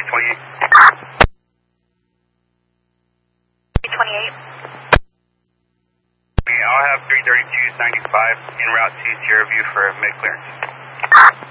28. 28. I'll have 332s 95 en route to Sierra View for mid clearance.